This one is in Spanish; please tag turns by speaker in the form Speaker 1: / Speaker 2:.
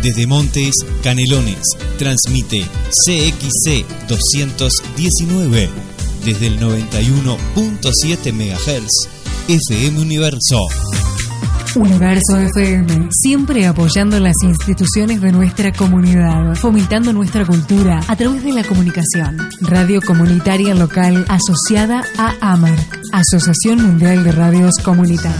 Speaker 1: Desde Montes, Canelones, transmite CXC 219 desde el 91.7 MHz FM Universo.
Speaker 2: Universo FM, siempre apoyando las instituciones de nuestra comunidad, fomentando nuestra cultura a través de la comunicación. Radio comunitaria local asociada a AMARC, Asociación Mundial de Radios Comunitarias.